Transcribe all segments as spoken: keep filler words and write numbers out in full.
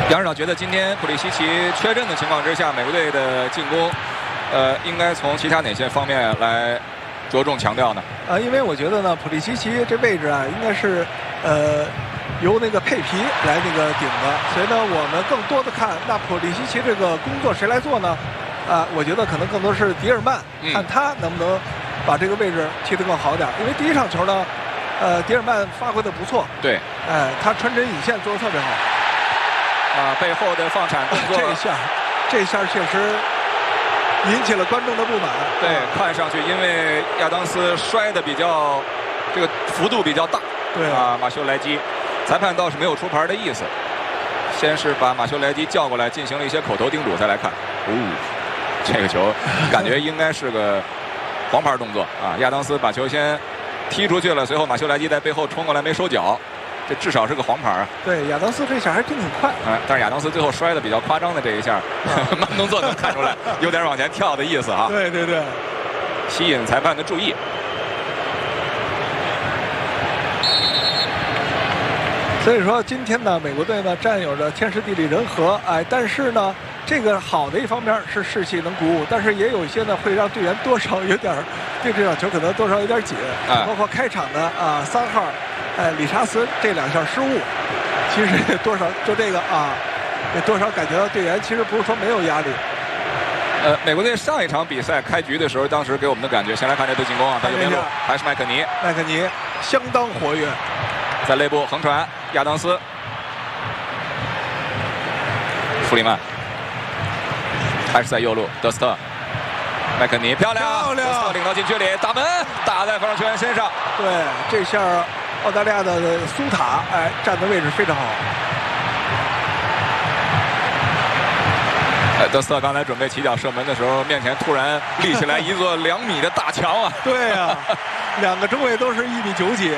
杨指导觉得今天普利西奇缺阵的情况之下，美国队的进攻，呃，应该从其他哪些方面来着重强调呢？ 啊，因为我觉得呢，普利西奇这位置啊，应该是呃由那个佩皮来那个顶的，所以呢，我们更多的看那普利西奇这个工作谁来做呢？啊，我觉得可能更多是迪尔曼， 嗯、 看他能不能把这个位置踢得更好点。因为第一场球呢，呃，迪尔曼发挥的不错， 对， 哎，他穿针引线做的特别好。 啊，背后的放铲动作， 这一下，这一下确实引起了观众的不满。 对，看上去因为亚当斯摔的比较，这个幅度比较大。 对啊，马修莱基，裁判倒是没有出牌的意思，先是把马修莱基叫过来进行了一些口头叮嘱，再来看，哦，这个球感觉应该是个黄牌动作啊。亚当斯把球先踢出去了，随后马修莱基在背后冲过来没收脚。这至少是个黄牌啊！ 对，亚当斯这下还真挺快。 哎，但是亚当斯最后摔的比较夸张的这一下，慢动作能看出来，有点往前跳的意思啊。 对对对， 吸引裁判的注意。 所以说今天呢，美国队呢占有着天时地利人和，哎，但是呢，这个好的一方面是士气能鼓舞，但是也有一些呢会让队员多少有点对这场球可能多少有点紧， 哎、 包括开场的啊三号。哎，理查森这两下失误，其实多少就这个啊，也多少感觉到队员其实不是说没有压力。 呃，美国队上一场比赛开局的时候，当时给我们的感觉，先来看这次进攻啊，他右边路还是麦克尼， 麦克尼相当活跃， 在内部横传，亚当斯，弗里曼，还是在右路，德斯特，麦克尼漂亮， 漂亮， 德斯特领到禁区里，打门，打在防守球员身上。 对，这下澳大利亚的苏塔，哎，站的位置非常好。 哎，德斯特刚才准备起脚射门的时候，面前突然立起来一座两米的大墙啊！ 对呀、啊，两个中卫都是一米九几。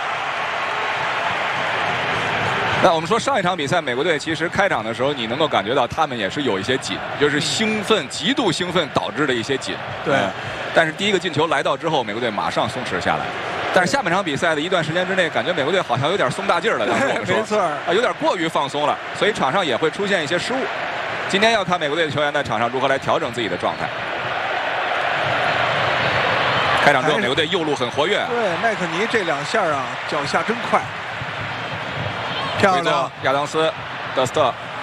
那我们说上一场比赛，美国队其实开场的时候，你能够感觉到他们也是有一些紧，就是兴奋、极度兴奋导致的一些紧。 对。嗯、 但是第一个进球来到之后，美国队马上松弛下来。但是下半场比赛的一段时间之内，感觉美国队好像有点松大劲儿了。当时我们说， 没错啊， 有点过于放松了，所以场上也会出现一些失误。今天要看美国队的球员在场上如何来调整自己的状态。开场之后，美国队右路很活跃。 对，麦克尼这两下啊，脚下真快，漂亮。 亚当斯、德斯特。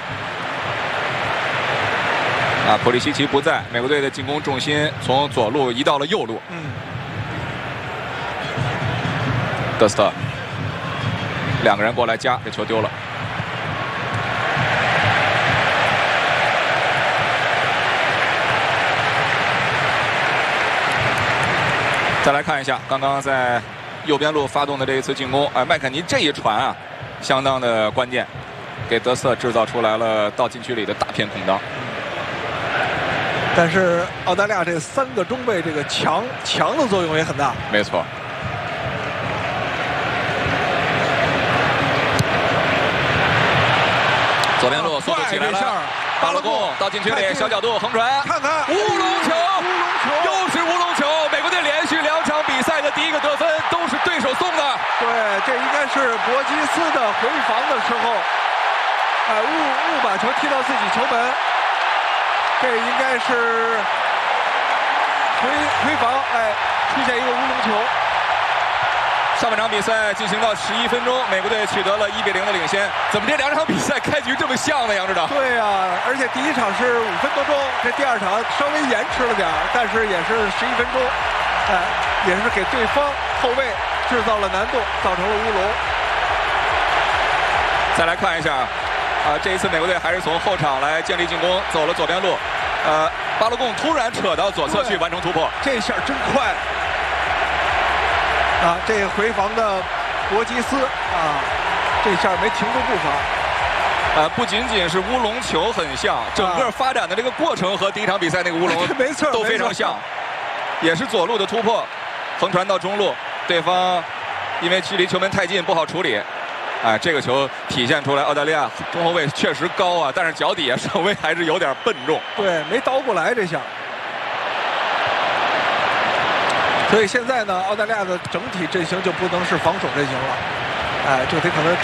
啊，普利西奇不在，美国队的进攻重心从左路移到了右路。 嗯。 德斯特，两个人过来夹，这球丢了。再来看一下刚刚在右边路发动的这一次进攻，哎，麦肯尼这一传啊，相当的关键，给德斯特制造出来了到禁区里的大片空当。 但是澳大利亚这三个中卫这个强强的作用也很大。 没错。左边路速度起来了，巴勒贡到禁区里小角度横传， 看看乌龙球， 乌龙球又是乌龙球！美国队连续两场比赛的第一个得分都是对手送的。 对，这应该是博基斯的回防的时候，哎，误误把球踢到自己球门，这应该是回回防，哎，出现一个乌龙球。 上半场比赛进行到十一分钟，美国队取得了一比零的领先。怎么这两场比赛开局这么像呢？杨指导。 对呀、啊，而且第一场是五分多钟，这第二场稍微延迟了点，但是也是十一分钟，哎，也是给对方后卫制造了难度，造成了乌龙。 再来看一下，啊，这一次美国队还是从后场来建立进攻，走了左边路，呃，巴勒贡突然扯到左侧去完成突破， 这下真快。啊，这个回防的博基斯啊，这下没停住步伐。 呃，不仅仅是乌龙球很像，整个发展的这个过程和第一场比赛那个乌龙没错都非常像，也是左路的突破，横传到中路，对方因为距离球门太近不好处理。哎，这个球体现出来，澳大利亚中后卫确实高啊，但是脚底下稍微还是有点笨重。 对，没倒过来这下。所以现在呢，澳大利亚的整体阵型就不能是防守阵型了，哎，这得可能。